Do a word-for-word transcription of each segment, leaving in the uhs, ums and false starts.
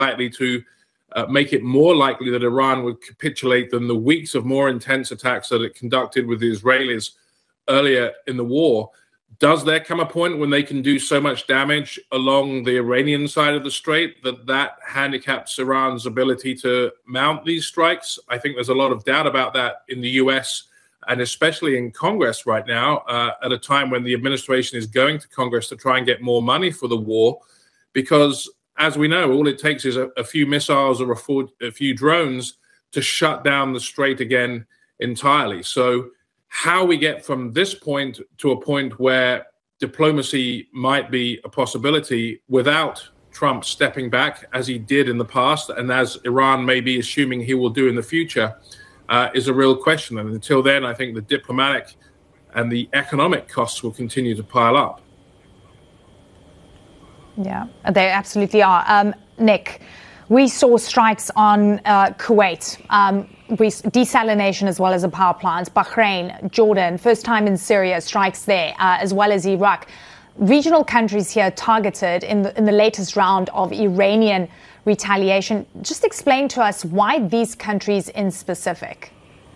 likely to uh, make it more likely that Iran would capitulate than the weeks of more intense attacks that it conducted with the Israelis earlier in the war. Does there come a point when they can do so much damage along the Iranian side of the strait that that handicaps Iran's ability to mount these strikes? I think there's a lot of doubt about that in the U S and especially in Congress right now, uh, at a time when the administration is going to Congress to try and get more money for the war, because as we know, all it takes is a, a few missiles or a, few, a few drones to shut down the strait again entirely. So how we get from this point to a point where diplomacy might be a possibility without Trump stepping back, as he did in the past, and as Iran may be assuming he will do in the future, uh, is a real question. And until then, I think the diplomatic and the economic costs will continue to pile up. Yeah, they absolutely are. Um, Nick, we saw strikes on uh, Kuwait, um, desalination as well as a power plant, Bahrain, Jordan, first time in Syria, strikes there, uh, as well as Iraq. Regional countries here targeted in the, in the latest round of Iranian retaliation. Just explain to us why these countries in specific.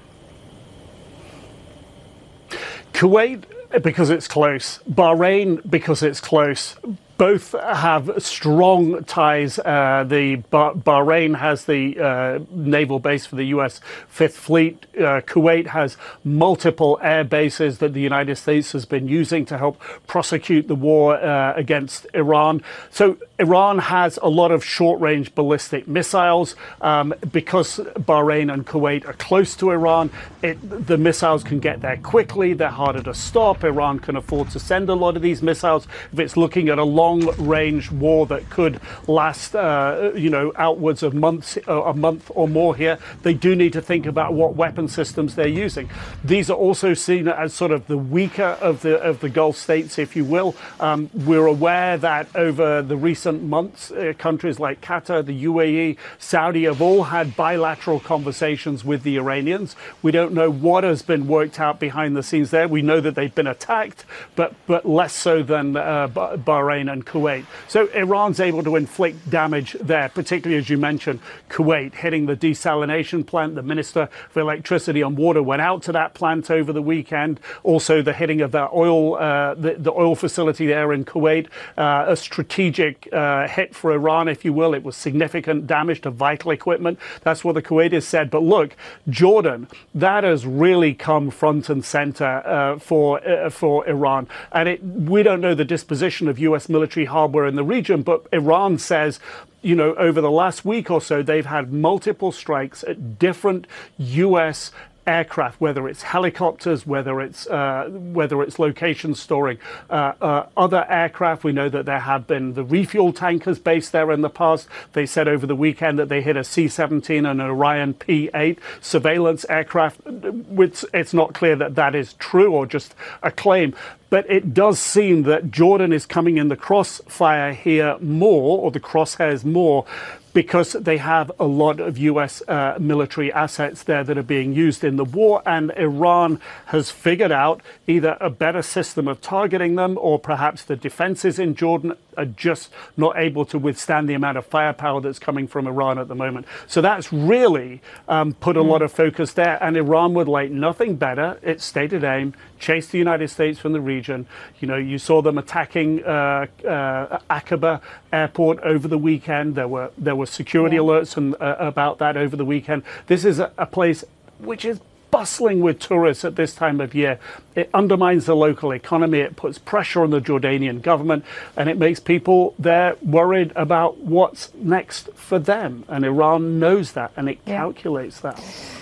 Kuwait, because it's close. Bahrain, because it's close. Both have strong ties. Uh, the bah- Bahrain has the uh, naval base for the U S Fifth Fleet. Uh, Kuwait has multiple air bases that the United States has been using to help prosecute the war uh, against Iran. So Iran has a lot of short-range ballistic missiles. Um, because Bahrain and Kuwait are close to Iran, it, the missiles can get there quickly. They're harder to stop. Iran can afford to send a lot of these missiles. If it's looking at a long long-range war that could last, uh, you know, outwards of months, uh, a month or more here, they do need to think about what weapon systems they're using. These are also seen as sort of the weaker of the of the Gulf states, if you will. Um, we're aware that over the recent months, uh, countries like Qatar, the U A E, Saudi have all had bilateral conversations with the Iranians. We don't know what has been worked out behind the scenes there. We know that they've been attacked, but but less so than uh, Bahrain and Kuwait. So Iran's able to inflict damage there, particularly as you mentioned, Kuwait hitting the desalination plant. The Minister for Electricity and Water went out to that plant over the weekend. Also the hitting of that oil, uh, the, the oil facility there in Kuwait, uh, a strategic uh, hit for Iran, if you will. It was significant damage to vital equipment. That's what the Kuwaitis said. But look, Jordan, that has really come front and center uh, for uh, for Iran. And it, we don't know the disposition of U S military hardware in the region, but Iran says, you know, over the last week or so, they've had multiple strikes at different U S aircraft, whether it's helicopters, whether it's uh, whether it's location storing uh, uh, other aircraft. We know that there have been the refuel tankers based there in the past. They said over the weekend that they hit a C seventeen and an Orion P eight surveillance aircraft. Which it's not clear that that is true or just a claim. But it does seem that Jordan is coming in the crossfire here more, or the crosshairs more, because they have a lot of U S uh, military assets there that are being used in the war, and Iran has figured out either a better system of targeting them, or perhaps the defenses in Jordan are just not able to withstand the amount of firepower that's coming from Iran at the moment. So that's really um, put a lot of focus there, and Iran would like nothing better. Its stated aim, chase the United States from the region. You know, you saw them attacking uh, uh, Aqaba airport over the weekend. There were there were security yeah. alerts and uh, about that over the weekend. This is a, a place which is bustling with tourists at this time of year. It undermines the local economy. It puts pressure on the Jordanian government, and it makes people there worried about what's next for them. And Iran knows that, and it yeah. calculates that.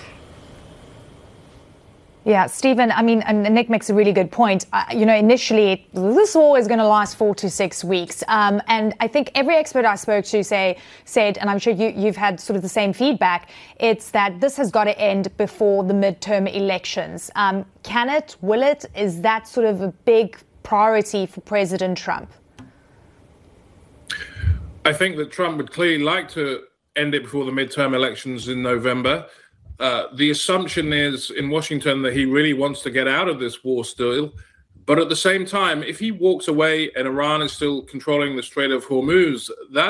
Yeah, Stephen, I mean, and Nick makes a really good point. Uh, you know, initially, this war is going to last four to six weeks. Um, and I think every expert I spoke to say, said, and I'm sure you, you've had sort of the same feedback, it's that this has got to end before the midterm elections. Um, can it? Will it? Is that sort of a big priority for President Trump? I think that Trump would clearly like to end it before the midterm elections in November. Uh, the assumption is in Washington that he really wants to get out of this war still. But at the same time, if he walks away and Iran is still controlling the Strait of Hormuz, that